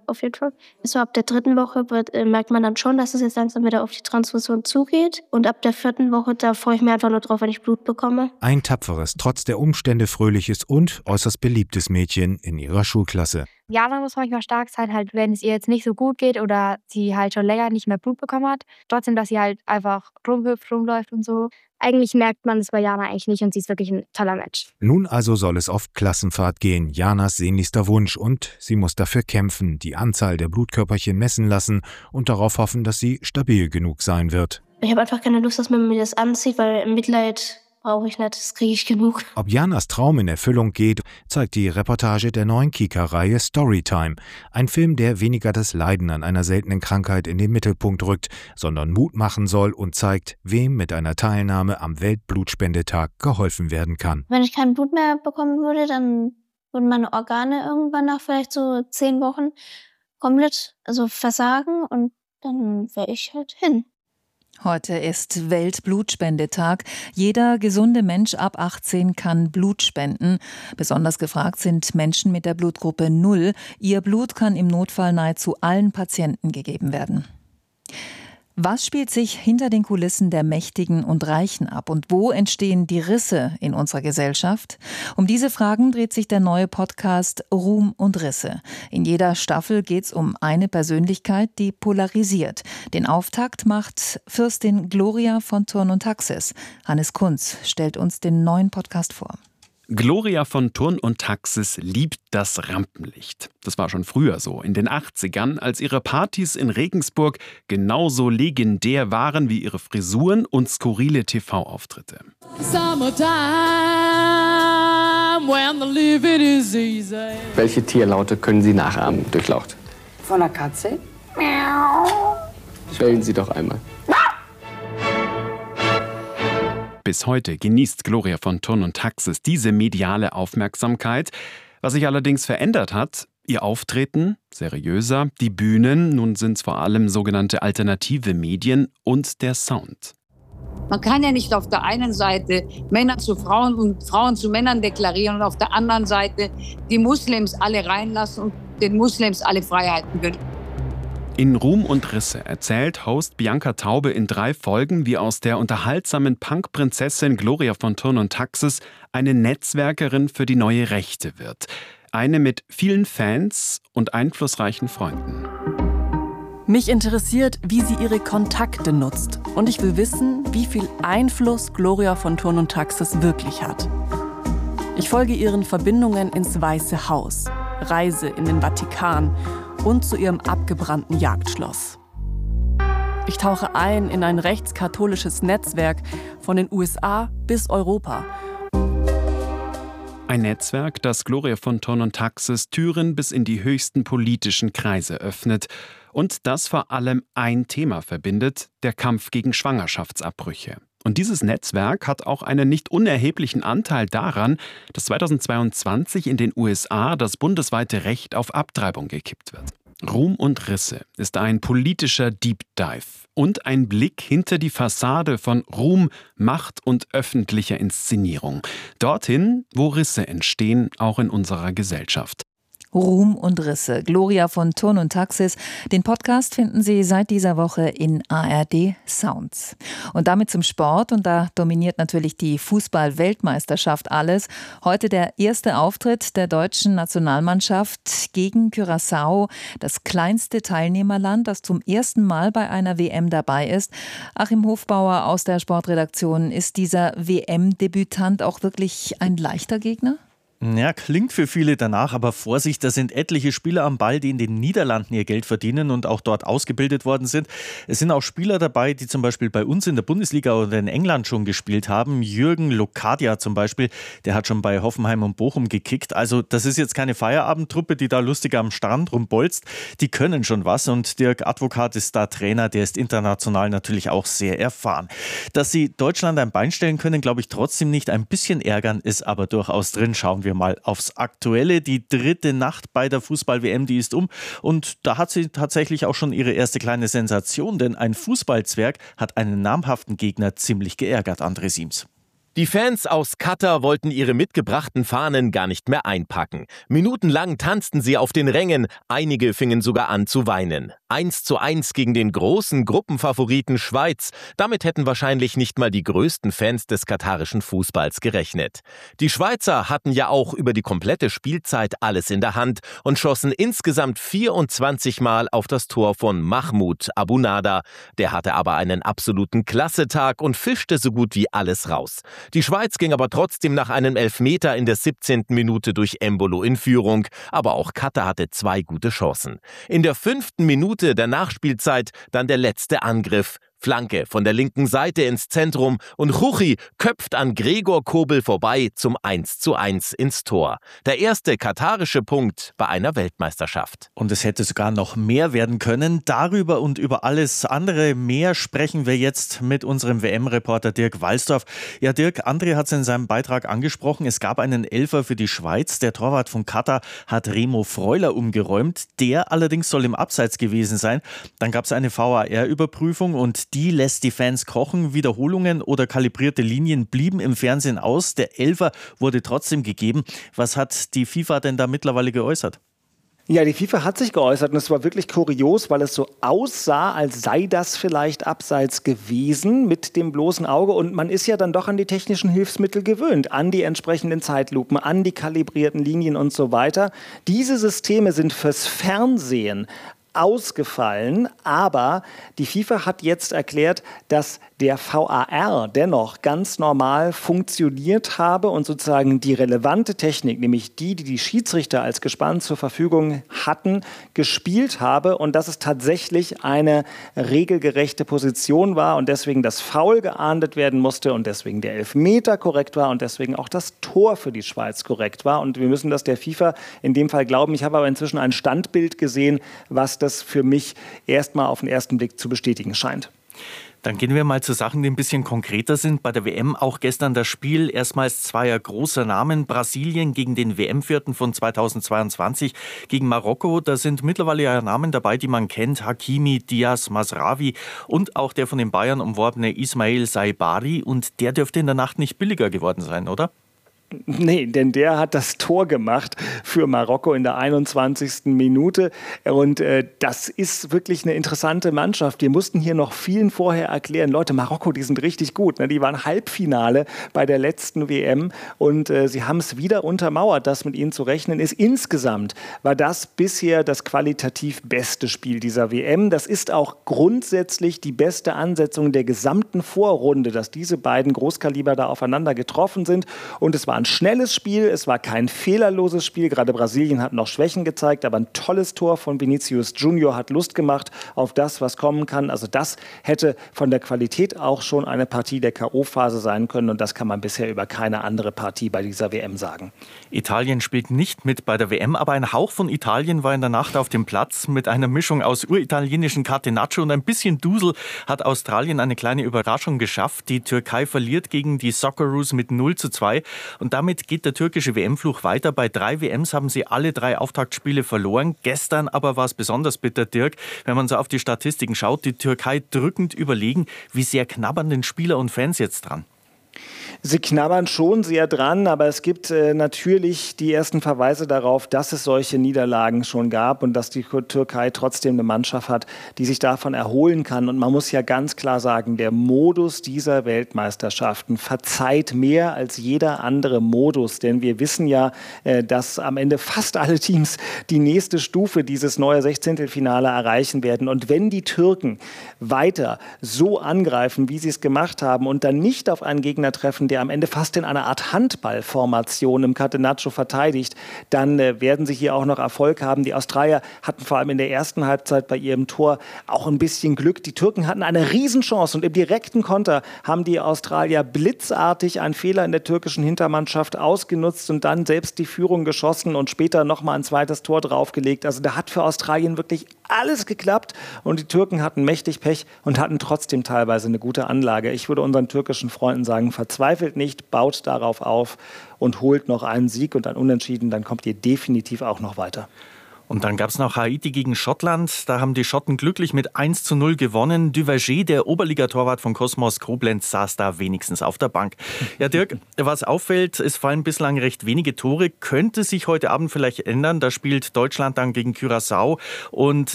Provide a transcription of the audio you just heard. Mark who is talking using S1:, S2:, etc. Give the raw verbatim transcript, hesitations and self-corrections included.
S1: auf jeden Fall. So ab der dritten Woche wird, äh, merkt man dann schon, dass es jetzt langsam wieder auf die Transfusion zugeht. Und ab der vierten Woche, da freue ich mich einfach nur drauf, wenn ich Blut bekomme.
S2: Ein tapferes, trotz der Umstände fröhliches und äußerst beliebtes Mädchen in ihrer Schulklasse.
S3: Jana muss manchmal stark sein, halt, wenn es ihr jetzt nicht so gut geht oder sie halt schon länger nicht mehr Blut bekommen hat. Trotzdem, dass sie halt einfach rumhüpft, rumläuft und so. Eigentlich merkt man es bei Jana eigentlich nicht und sie ist wirklich ein toller Mensch.
S2: Nun also soll es auf Klassenfahrt gehen, Janas sehnlichster Wunsch, und sie muss dafür kämpfen, die Anzahl der Blutkörperchen messen lassen und darauf hoffen, dass sie stabil genug sein wird.
S1: Ich habe einfach keine Lust, dass man mir das anzieht, weil Mitleid brauche ich nicht, das kriege ich genug.
S2: Ob Janas Traum in Erfüllung geht, zeigt die Reportage der neuen Kika-Reihe Storytime. Ein Film, der weniger das Leiden an einer seltenen Krankheit in den Mittelpunkt rückt, sondern Mut machen soll und zeigt, wem mit einer Teilnahme am Weltblutspendetag geholfen werden kann.
S4: Wenn ich kein Blut mehr bekommen würde, dann würden meine Organe irgendwann nach vielleicht so zehn Wochen komplett also versagen und dann wäre ich halt hin.
S5: Heute ist Weltblutspendetag. Jeder gesunde Mensch ab achtzehn kann Blut spenden. Besonders gefragt sind Menschen mit der Blutgruppe null. Ihr Blut kann im Notfall nahezu allen Patienten gegeben werden. Was spielt sich hinter den Kulissen der Mächtigen und Reichen ab und wo entstehen die Risse in unserer Gesellschaft? Um diese Fragen dreht sich der neue Podcast Ruhm und Risse. In jeder Staffel geht es um eine Persönlichkeit, die polarisiert. Den Auftakt macht Fürstin Gloria von Thurn und Taxis. Hannes Kunz stellt uns den neuen Podcast vor.
S6: Gloria von Thurn und Taxis liebt das Rampenlicht. Das war schon früher so, in den achtzigern, als ihre Partys in Regensburg genauso legendär waren wie ihre Frisuren und skurrile T V-Auftritte.
S7: Welche Tierlaute können Sie nachahmen, Durchlaucht?
S8: Von einer Katze?
S7: Stellen Sie doch einmal.
S6: Bis heute genießt Gloria von Thurn und Taxis diese mediale Aufmerksamkeit. Was sich allerdings verändert hat, ihr Auftreten, seriöser, die Bühnen, nun sind es vor allem sogenannte alternative Medien und der Sound.
S8: Man kann ja nicht auf der einen Seite Männer zu Frauen und Frauen zu Männern deklarieren und auf der anderen Seite die Muslims alle reinlassen und den Muslims alle Freiheiten gönnen.
S6: In Ruhm und Risse erzählt Host Bianca Taube in drei Folgen, wie aus der unterhaltsamen Punk-Prinzessin Gloria von Thurn und Taxis eine Netzwerkerin für die neue Rechte wird. Eine mit vielen Fans und einflussreichen Freunden.
S9: Mich interessiert, wie sie ihre Kontakte nutzt. Und ich will wissen, wie viel Einfluss Gloria von Thurn und Taxis wirklich hat. Ich folge ihren Verbindungen ins Weiße Haus, reise in den Vatikan und zu ihrem abgebrannten Jagdschloss. Ich tauche ein in ein rechtskatholisches Netzwerk von den U S A bis Europa.
S6: Ein Netzwerk, das Gloria von Thurn und Taxis Türen bis in die höchsten politischen Kreise öffnet und das vor allem ein Thema verbindet: der Kampf gegen Schwangerschaftsabbrüche. Und dieses Netzwerk hat auch einen nicht unerheblichen Anteil daran, dass zweitausendzweiundzwanzig in den U S A das bundesweite Recht auf Abtreibung gekippt wird. Ruhm und Risse ist ein politischer Deep Dive und ein Blick hinter die Fassade von Ruhm, Macht und öffentlicher Inszenierung. Dorthin, wo Risse entstehen, auch in unserer Gesellschaft.
S5: Ruhm und Risse. Gloria von Thurn und Taxis. Den Podcast finden Sie seit dieser Woche in A R D Sounds. Und damit zum Sport. Und da dominiert natürlich die Fußball-Weltmeisterschaft alles. Heute der erste Auftritt der deutschen Nationalmannschaft gegen Curaçao. Das kleinste Teilnehmerland, das zum ersten Mal bei einer W M dabei ist. Achim Hofbauer aus der Sportredaktion. Ist dieser W M-Debütant auch wirklich ein leichter Gegner?
S10: Ja, klingt für viele danach, aber Vorsicht, da sind etliche Spieler am Ball, die in den Niederlanden ihr Geld verdienen und auch dort ausgebildet worden sind. Es sind auch Spieler dabei, die zum Beispiel bei uns in der Bundesliga oder in England schon gespielt haben. Jürgen Locadia zum Beispiel, der hat schon bei Hoffenheim und Bochum gekickt. Also das ist jetzt keine Feierabendtruppe, die da lustig am Strand rumbolzt. Die können schon was und Dirk Advokat ist da Trainer, der ist international natürlich auch sehr erfahren. Dass sie Deutschland ein Bein stellen können, glaube ich trotzdem nicht. Ein bisschen ärgern ist aber durchaus drin. Schauen wir wir mal aufs Aktuelle. Die dritte Nacht bei der Fußball-W M, die ist um. Und da hat sie tatsächlich auch schon ihre erste kleine Sensation, denn ein Fußballzwerg hat einen namhaften Gegner ziemlich geärgert, André Siems.
S11: Die Fans aus Katar wollten ihre mitgebrachten Fahnen gar nicht mehr einpacken. Minutenlang tanzten sie auf den Rängen, einige fingen sogar an zu weinen. Eins zu eins gegen den großen Gruppenfavoriten Schweiz. Damit hätten wahrscheinlich nicht mal die größten Fans des katarischen Fußballs gerechnet. Die Schweizer hatten ja auch über die komplette Spielzeit alles in der Hand und schossen insgesamt vierundzwanzig Mal auf das Tor von Mahmoud Abunada. Der hatte aber einen absoluten Klassetag und fischte so gut wie alles raus. Die Schweiz ging aber trotzdem nach einem Elfmeter in der siebzehnten Minute durch Embolo in Führung. Aber auch Katar hatte zwei gute Chancen. In der fünften Minute der Nachspielzeit dann der letzte Angriff. Flanke von der linken Seite ins Zentrum und Juchi köpft an Gregor Kobel vorbei zum eins zu eins ins Tor. Der erste katarische Punkt bei einer Weltmeisterschaft.
S10: Und es hätte sogar noch mehr werden können. Darüber und über alles andere mehr sprechen wir jetzt mit unserem W M-Reporter Dirk Walsdorf. Ja, Dirk, André hat es in seinem Beitrag angesprochen. Es gab einen Elfer für die Schweiz. Der Torwart von Katar hat Remo Freuler umgeräumt. Der allerdings soll im Abseits gewesen sein. Dann gab es eine V A R-Überprüfung und die lässt die Fans kochen. Wiederholungen oder kalibrierte Linien blieben im Fernsehen aus. Der Elfer wurde trotzdem gegeben. Was hat die FIFA denn da mittlerweile geäußert?
S12: Ja, die FIFA hat sich geäußert und es war wirklich kurios, weil es so aussah, als sei das vielleicht abseits gewesen mit dem bloßen Auge. Und man ist ja dann doch an die technischen Hilfsmittel gewöhnt, an die entsprechenden Zeitlupen, an die kalibrierten Linien und so weiter. Diese Systeme sind fürs Fernsehen ausgefallen, aber die FIFA hat jetzt erklärt, dass der V A R dennoch ganz normal funktioniert habe und sozusagen die relevante Technik, nämlich die, die die Schiedsrichter als Gespann zur Verfügung hatten, gespielt habe und dass es tatsächlich eine regelgerechte Position war und deswegen das Foul geahndet werden musste und deswegen der Elfmeter korrekt war und deswegen auch das Tor für die Schweiz korrekt war. Und wir müssen das der FIFA in dem Fall glauben. Ich habe aber inzwischen ein Standbild gesehen, was das für mich erstmal auf den ersten Blick zu bestätigen scheint.
S10: Dann gehen wir mal zu Sachen, die ein bisschen konkreter sind. Bei der W M auch gestern das Spiel erstmals zweier großer Namen. Brasilien gegen den W M-Vierten von zweitausendzweiundzwanzig gegen Marokko. Da sind mittlerweile ja Namen dabei, die man kennt. Hakimi, Diaz, Mazraoui und auch der von den Bayern umworbene Ismail Saibari. Und der dürfte in der Nacht nicht billiger geworden sein, oder?
S12: Nee, denn der hat das Tor gemacht für Marokko in der einundzwanzigsten Minute. Und äh, das ist wirklich eine interessante Mannschaft. Wir mussten hier noch vielen vorher erklären, Leute, Marokko, die sind richtig gut. Ne? Die waren Halbfinale bei der letzten W M und äh, sie haben es wieder untermauert, dass mit ihnen zu rechnen ist. Insgesamt war das bisher das qualitativ beste Spiel dieser W M. Das ist auch grundsätzlich die beste Ansetzung der gesamten Vorrunde, dass diese beiden Großkaliber da aufeinander getroffen sind. Und es war ein schnelles Spiel, es war kein fehlerloses Spiel. Gerade Brasilien hat noch Schwächen gezeigt, aber ein tolles Tor von Vinicius Junior hat Lust gemacht auf das, was kommen kann. Also das hätte von der Qualität auch schon eine Partie der K O-Phase sein können und das kann man bisher über keine andere Partie bei dieser W M sagen.
S10: Italien spielt nicht mit bei der W M, aber ein Hauch von Italien war in der Nacht auf dem Platz. Mit einer Mischung aus uritalienischen Catenaccio und ein bisschen Dusel hat Australien eine kleine Überraschung geschafft. Die Türkei verliert gegen die Socceroos mit null zu zwei. Und damit geht der türkische W M-Fluch weiter. Bei drei W Ms haben sie alle drei Auftaktspiele verloren. Gestern aber war es besonders bitter, Dirk. Wenn man so auf die Statistiken schaut, die Türkei drückend überlegen. Wie sehr knabbern denn Spieler und Fans jetzt dran?
S12: Sie knabbern schon sehr dran, aber es gibt äh, natürlich die ersten Verweise darauf, dass es solche Niederlagen schon gab und dass die Türkei trotzdem eine Mannschaft hat, die sich davon erholen kann. Und man muss ja ganz klar sagen, der Modus dieser Weltmeisterschaften verzeiht mehr als jeder andere Modus. Denn wir wissen ja, äh, dass am Ende fast alle Teams die nächste Stufe dieses neue Sechzehntelfinale erreichen werden. Und wenn die Türken weiter so angreifen, wie sie es gemacht haben und dann nicht auf einen Gegner treffen, der am Ende fast in einer Art Handballformation im Catenaccio verteidigt, dann äh, werden sie hier auch noch Erfolg haben. Die Australier hatten vor allem in der ersten Halbzeit bei ihrem Tor auch ein bisschen Glück. Die Türken hatten eine Riesenchance und im direkten Konter haben die Australier blitzartig einen Fehler in der türkischen Hintermannschaft ausgenutzt und dann selbst die Führung geschossen und später nochmal ein zweites Tor draufgelegt. Also da hat für Australien wirklich alles geklappt und die Türken hatten mächtig Pech und hatten trotzdem teilweise eine gute Anlage. Ich würde unseren türkischen Freunden sagen, verzweifelt nicht, baut darauf auf und holt noch einen Sieg und ein Unentschieden, dann kommt ihr definitiv auch noch weiter.
S10: Und dann gab es noch Haiti gegen Schottland. Da haben die Schotten glücklich mit eins zu null gewonnen. Duverger, der Oberligatorwart von Kosmos Koblenz, saß da wenigstens auf der Bank. Ja, Dirk, was auffällt, es fallen bislang recht wenige Tore. Könnte sich heute Abend vielleicht ändern. Da spielt Deutschland dann gegen Curaçao. Und